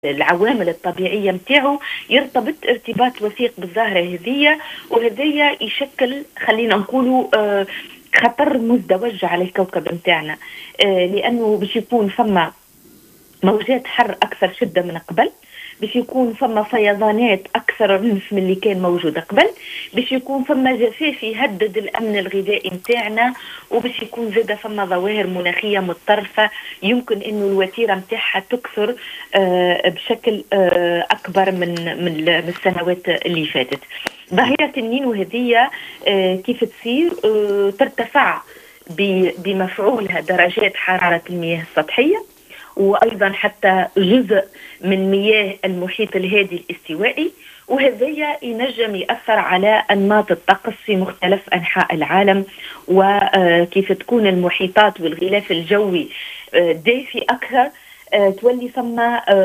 العوامل الطبيعية متاعه يرتبط ارتباط وثيق بالظاهرة هذية، وهذية يشكل خلينا نقولوا خطر مزدوج على الكوكب متاعنا، لأنه باش يكون فما موجات حر أكثر شدة من قبل، باش يكون فما فيضانات أكثر عنف من اللي كان موجود قبل، باش يكون فما جفاف يهدد الأمن الغذائي متاعنا، وباش يكون زادة فما ظواهر مناخية متطرفة يمكن إنه الوتيرة متاعها تكثر بشكل أكبر من السنوات اللي فاتت. ظاهرة النينو هذه كيف تصير؟ ترتفع بمفعولها درجات حرارة المياه السطحية، وأيضا حتى جزء من مياه المحيط الهادي الاستوائي، وهذا ينجم يأثر على أنماط الطقس في مختلف أنحاء العالم، وكيف تكون المحيطات والغلاف الجوي دافي أكثر تولي ثم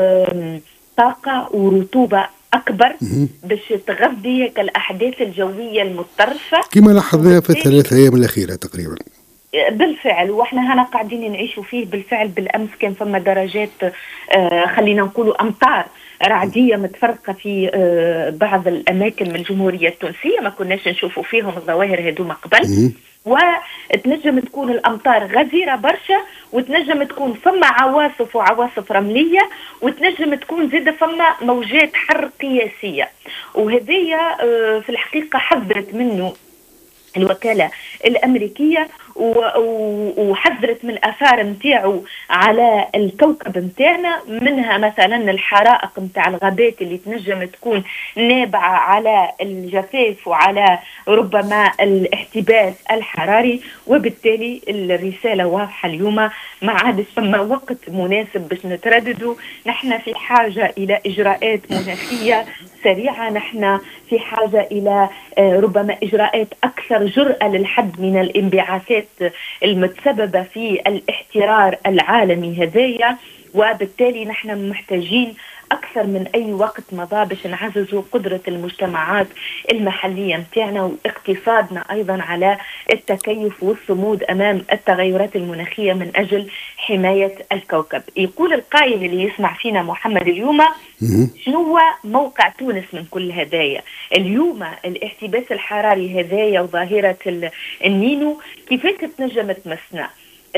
طاقة ورطوبة أكبر باش تغذي الأحداث الجوية المتطرفة كما لاحظنا في الثلاث أيام الأخيرة تقريبا. بالفعل، واحنا هنا قاعدين نعيشوا فيه بالفعل. بالامس كان فما درجات خلينا نقولوا امطار رعديه متفرقه في بعض الاماكن من الجمهوريه التونسيه ما كناش نشوفوا فيهم الظواهر هذوما قبل، وتنجم تكون الامطار غزيره برشا، وتنجم تكون فما عواصف وعواصف رمليه، وتنجم تكون زاده فما موجات حر قياسيه. وهذه في الحقيقه حذرت منه الوكالة الأمريكية، وحذرت من الآثار متاعه على الكوكب متاعنا، منها مثلا الحرائق متاع الغابات اللي تنجم تكون نابعة على الجفاف وعلى ربما الاحتباس الحراري. وبالتالي الرسالة واضحة اليوم، ما عادش فما وقت مناسب باش نترددوا، نحن في حاجة إلى إجراءات مناخية سريعة، نحن في حاجة إلى ربما إجراءات أكثر جرأة للحد من الانبعاثات المتسببة في الاحترار العالمي هذايا. وبالتالي نحن محتاجين أكثر من أي وقت مضى باش نعززوا قدرة المجتمعات المحلية متاعنا واقتصادنا أيضا على التكيف والصمود أمام التغيرات المناخية من أجل حماية الكوكب. يقول القائل اللي يسمع فينا محمد اليوم، شنو هو موقع تونس من كل هدايا اليوم؟ الاحتباس الحراري هدايا وظاهرة النينو كيفاش تنجم تمسنا؟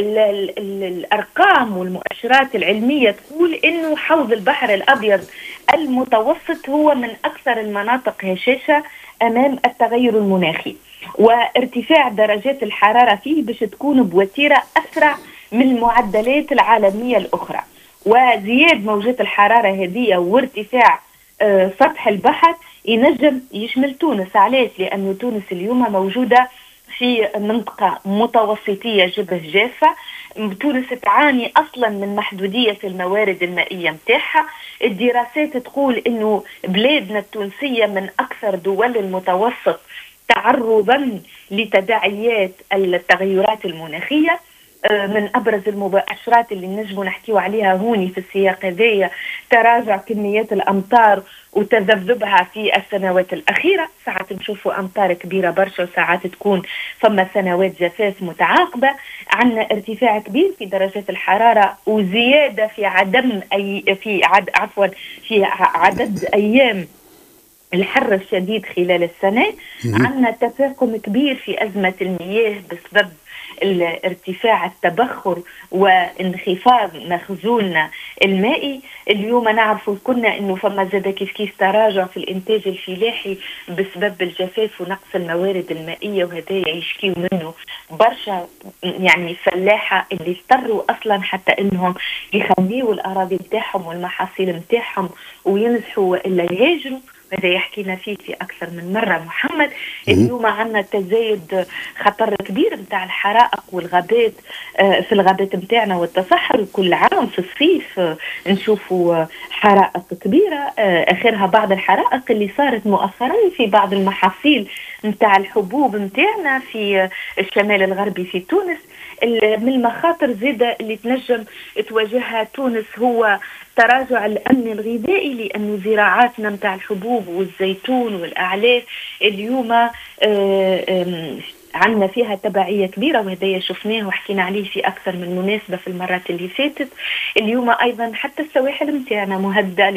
الأرقام والمؤشرات العلمية تقول إنه حوض البحر الأبيض المتوسط هو من أكثر المناطق هشاشة أمام التغير المناخي، وارتفاع درجات الحرارة فيه باش تكون بوتيرة أسرع من المعدلات العالمية الأخرى. وزياد موجات الحرارة هذه وارتفاع سطح البحر ينجم يشمل تونس. علاش؟ لأن تونس اليوم موجودة في منطقة متوسطية شبه جافة. تونس تعاني أصلا من محدودية الموارد المائية متاعها. الدراسات تقول إنه بلادنا التونسية من أكثر دول المتوسط تعرضا لتداعيات التغيرات المناخية. من أبرز المؤشرات اللي نجموا نحكيو عليها هوني في السياق هذايا تراجع كميات الأمطار وتذبذبها في السنوات الأخيرة، ساعات نشوفوا أمطار كبيرة برشا وساعات تكون ثم سنوات جفاف متعاقبة. عندنا ارتفاع كبير في درجات الحرارة وزيادة في في عدد أيام الحر الشديد خلال السنة. عندنا تفاقم كبير في أزمة المياه بسبب ارتفاع التبخر وانخفاض مخزوننا المائي. اليوم نعرف كنا انه فما زاد كيف تراجع في الانتاج الفلاحي بسبب الجفاف ونقص الموارد المائيه، وهذا يشكيو منه برشا يعني فلاحه اللي اضطروا اصلا حتى انهم يخليوا الاراضي نتاعهم والمحاصيل نتاعهم وينزحوا الا يهاجروا. هذا يحكينا فيه في أكثر من مرة محمد. اليوم عندنا تزايد خطر كبير متاع الحرائق والغابات في الغابات متاعنا والتصحر. كل عام في الصيف نشوفوا حرائق كبيرة، آخرها بعض الحرائق اللي صارت مؤخرا في بعض المحاصيل متاع الحبوب متاعنا في الشمال الغربي في تونس. من المخاطر زيادة اللي تنجم تواجهها تونس هو تراجع الأمن الغذائي، لأن زراعاتنا متاع الحبوب والزيتون والأعلاف اليوم عندنا فيها تبعية كبيرة، وهذا شفناه وحكينا عليه في أكثر من مناسبة في المرات اللي فاتت. اليوم أيضا حتى السواحل متاعنا مهدئة